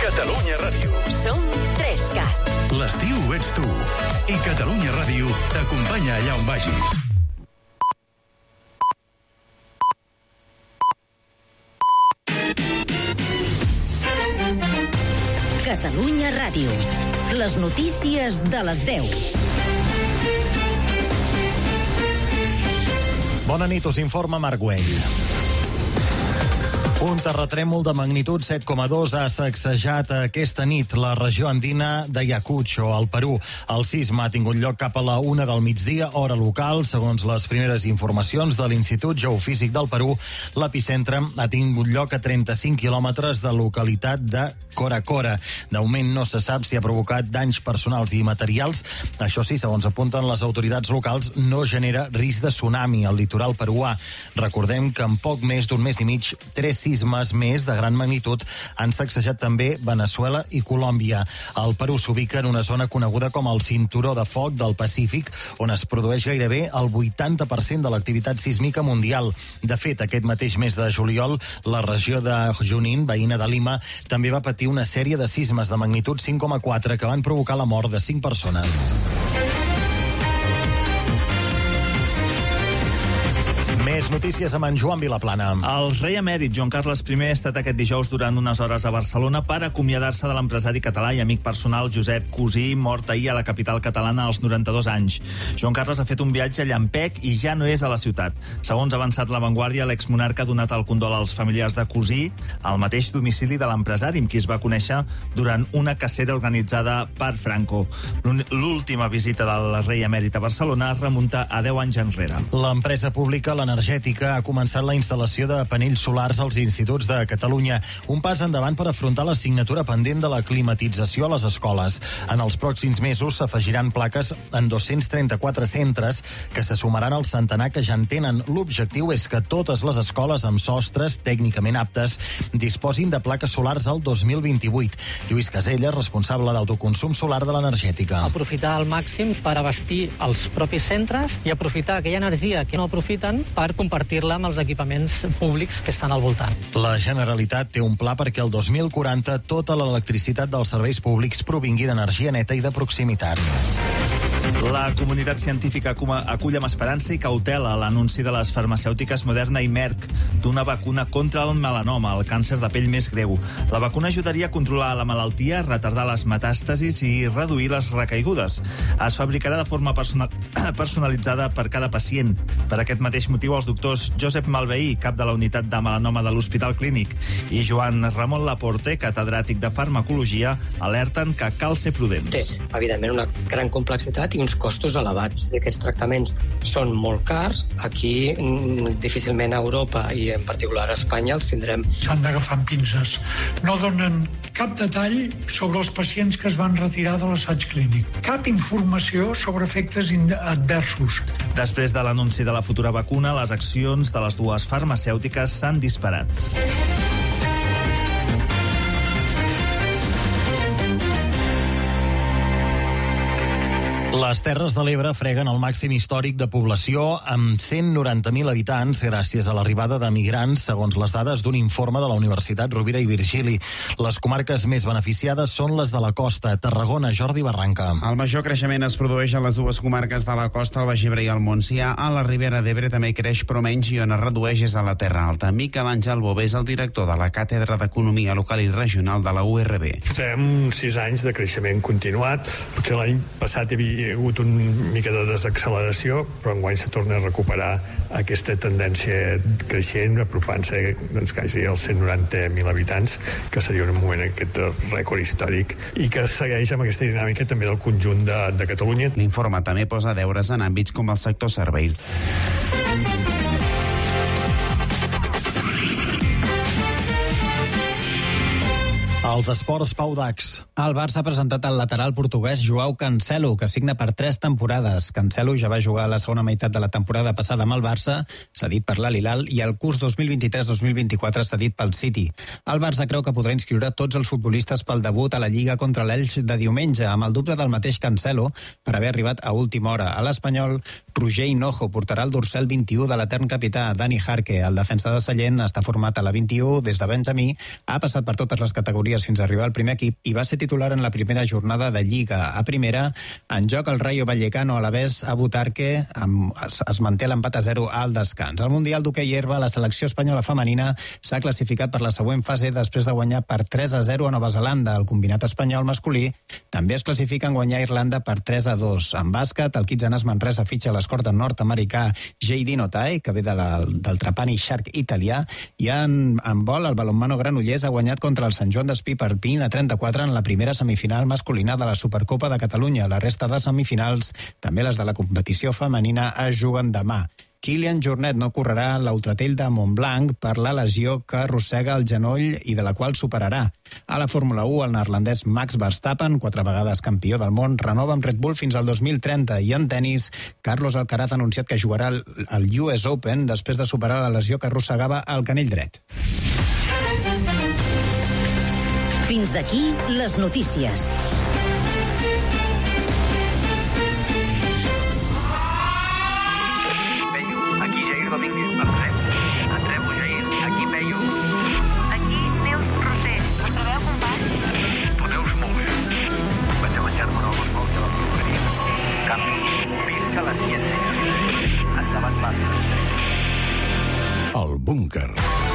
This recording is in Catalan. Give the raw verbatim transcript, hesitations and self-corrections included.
Catalunya Ràdio. Som tres cat. L'estiu ets tu. I Catalunya Ràdio t'acompanya allà on vagis. Catalunya Ràdio. Les notícies de les deu. Bona nit, us informa Marc Güell. Un terratrèmol de magnitud set coma dos ha sacsejat aquesta nit la regió andina d'Ayacucho, al Perú. El sisme ha tingut lloc cap a la una del migdia, hora local. Segons les primeres informacions de l'Institut Geofísic del Perú, l'epicentre ha tingut lloc a trenta-cinc quilòmetres de localitat de Cora Cora. De moment no se sap si ha provocat danys personals i materials. Això sí, segons apunten les autoritats locals, no genera risc de tsunami al litoral peruà. Recordem que en poc més d'un mes i mig, tres sismes més de gran magnitud han sacsejat també Veneçuela i Colòmbia. El Perú s'ubica en una zona coneguda com el Cinturó de Foc del Pacífic, on es produeix gairebé el vuitanta per cent de l'activitat sísmica mundial. De fet, aquest mateix mes de juliol, la regió de Junín, veïna de Lima, també va patir una sèrie de sismes de magnitud cinc coma quatre que van provocar la mort de cinc persones. Més notícies amb en Joan Vilaplana. El rei emèrit Joan Carles primer ha estat aquest dijous durant unes hores a Barcelona per acomiadar-se de l'empresari català i amic personal Josep Cosí, mort ahir a la capital catalana als noranta-dos anys. Joan Carles ha fet un viatge a llampec i ja no és a la ciutat. Segons ha avançat La Vanguardia, l'exmonarca ha donat el condol als familiars de Cosí al mateix domicili de l'empresari, amb qui es va conèixer durant una cacera organitzada per Franco. L'última visita del rei emèrit a Barcelona es remunta a deu anys enrere. L'empresa pública, l'energètica, ha començat la instal·lació de panells solars als instituts de Catalunya. Un pas endavant per afrontar l'assignatura pendent de la climatització a les escoles. En els pròxims mesos s'afegiran plaques en dos-cents trenta-quatre centres que se sumaran al centenar que ja en tenen. L'objectiu és que totes les escoles amb sostres tècnicament aptes disposin de plaques solars al dos mil vint-i-vuit. Lluís Casella, responsable d'autoconsum solar de l'energètica. Aprofitar al màxim per abastir els propis centres i aprofitar aquella energia que no aprofiten per compartir-la amb els equipaments públics que estan al voltant. La Generalitat té un pla perquè el dos mil quaranta tota l'electricitat dels serveis públics provingui d'energia neta i de proximitat. La comunitat científica acull amb esperança i cautela l'anunci de les farmacèutiques Moderna i Merck d'una vacuna contra el melanoma, el càncer de pell més greu. La vacuna ajudaria a controlar la malaltia, retardar les metàstasis i reduir les recaigudes. Es fabricarà de forma personal, personalitzada per cada pacient. Per aquest mateix motiu, els doctors Josep Malveí, cap de la unitat de melanoma de l'Hospital Clínic, i Joan Ramon Laporte, catedràtic de farmacologia, alerten que cal ser prudents. Té, evidentment, una gran complexitat i uns costos elevats. Aquests tractaments són molt cars. Aquí, difícilment a Europa i en particular a Espanya els tindrem. S'han d'agafar amb pinces. No donen cap detall sobre els pacients que es van retirar de l'assaig clínic. Cap informació sobre efectes adversos. Després de l'anunci de la futura vacuna, les accions de les dues farmacèutiques s'han disparat. Les Terres de l'Ebre freguen el màxim històric de població amb cent noranta mil habitants gràcies a l'arribada de migrants, segons les dades d'un informe de la Universitat Rovira i Virgili. Les comarques més beneficiades són les de la costa, Tarragona, Jordi Barranca. El major creixement es produeix a les dues comarques de la costa, el Baix Ebre i el Montsià. A la Ribera d'Ebre també creix, però menys, i on es redueix és a la Terra Alta. Miquel Àngel Bové és el director de la Càtedra d'Economia Local i Regional de la U R B. Portem sis anys de creixement continuat. Potser l'any passat hi havia hi ha hagut una mica de desacceleració, però enguany se torna a recuperar aquesta tendència creixent, apropant-se doncs, quasi als cent noranta mil habitants, que seria un moment aquest rècord històric i que segueix amb aquesta dinàmica també del conjunt de, de Catalunya. L'informe també posa deures en àmbits com el sector serveis. Els esports, Pau Dax. El Barça ha presentat el lateral portuguès Joao Cancelo, que signa per tres temporades. Cancelo ja va jugar a la segona meitat de la temporada passada amb el Barça, cedit per l'Al-Hilal, i el curs dos mil vint-i-tres dos mil vint-i-quatre cedit pel City. El Barça creu que podrà inscriure tots els futbolistes pel debut a la Lliga contra l'Elx de diumenge, amb el doble del mateix Cancelo, per haver arribat a última hora. A l'Espanyol, Roger Hinojo portarà el dorsal vint-i-u de l'etern capità Dani Jarque. El defensa de Sallent està format a la vint-i-u des de Benjamí, ha passat per totes les categories fins a arribar al primer equip i va ser titular en la primera jornada de Lliga. A primera, en joc el Rayo Vallecano a la vez a Butarque amb, es, es manté l'empat a zero al descans. Al Mundial d'Hoquei Herba, la selecció espanyola femenina s'ha classificat per la següent fase després de guanyar per tres a zero a Nova Zelanda. El combinat espanyol masculí també es classifica en guanyar Irlanda per tres a dos. En bàsquet, el Kitsanas Manresa fitxa l'escorta nord-americà J D Notai, que ve de la, del Trapani Shark italià, i en, en vol el balonmano Granollers ha guanyat contra el Sant Joan d'Espí per vint a trenta-quatre en la primera semifinal masculina de la Supercopa de Catalunya. La resta de semifinals, també les de la competició femenina, es juguen demà. Kilian Jornet no correrà a l'Ultratell de Montblanc per la lesió que arrossega el genoll i de la qual superarà. A la Fórmula u, el neerlandès Max Verstappen, quatre vegades campió del món, renova amb Red Bull fins al dos mil trenta. I en tennis, Carlos Alcaraz ha anunciat que jugarà al U S Open després de superar la lesió que arrossegava al canell dret. Fins aquí les notícies. Domínguez, Andreu. Andreu Jair, aquí Peyu. Aquí Neus Roser. Us trobeu, companys? Podeu-vos molt bé. Vaig a menjar-me una altra cosa a la peluqueria. Canvi, visca la ciència. Endavant, Barça. El búnquer.